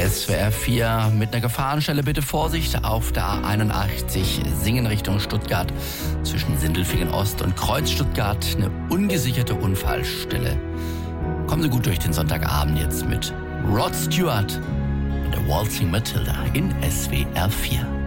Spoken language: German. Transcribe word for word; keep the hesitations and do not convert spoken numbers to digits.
S W R vier mit einer Gefahrenstelle. Bitte Vorsicht auf der A einundachtzig, Singen Richtung Stuttgart. Zwischen Sindelfingen Ost und Kreuz Stuttgart eine ungesicherte Unfallstelle. Kommen Sie gut durch den Sonntagabend jetzt mit Rod Stewart und der Waltzing Matilda in S W R vier.